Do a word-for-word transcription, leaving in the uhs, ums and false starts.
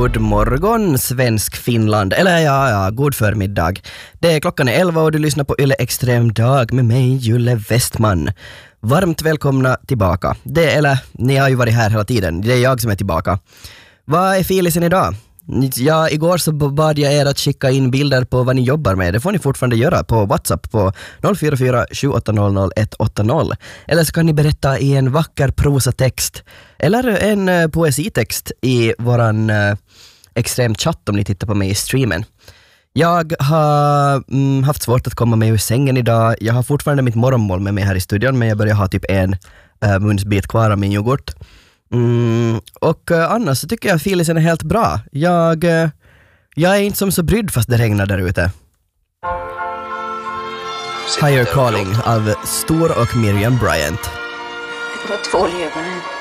God morgon, svensk Finland. Eller ja, ja, god förmiddag. Det är klockan är elva och du lyssnar på Yle Extrem dag med mig, Julle Westman. Varmt välkomna tillbaka. Det, eller, ni har ju varit här hela tiden. Det är jag som är tillbaka. Vad är filisen idag? Ja, igår så bad jag er att skicka in bilder på vad ni jobbar med. Det får ni fortfarande göra på WhatsApp på noll fyra fyra sju åtta noll noll ett åtta noll. Eller så kan ni berätta i en vacker prosatext eller en uh, poesitext i våran uh, extrem chatt om ni tittar på mig i streamen. Jag har mm, haft svårt att komma mig ur sängen idag. Jag har fortfarande mitt morgonmål med mig här i studion, men jag börjar ha typ en uh, munsbit kvar av min yoghurt. Mm, och uh, annars så tycker jag att filisen är helt bra. Jag, uh, jag är inte som så brydd fast det regnar där ute. Higher Calling av Stor och Miriam Bryant. Det var tvål i ögonen.